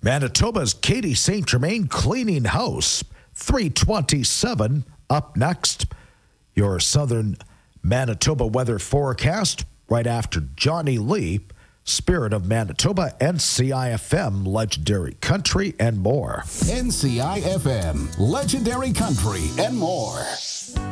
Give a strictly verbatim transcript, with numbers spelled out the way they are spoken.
Manitoba's Katie Saint Germain cleaning house. three twenty-seven up next. Your southern Manitoba weather forecast right after Johnny Lee, Spirit of Manitoba, N C I F M, Legendary Country, and more. N C I F M, Legendary Country, and more.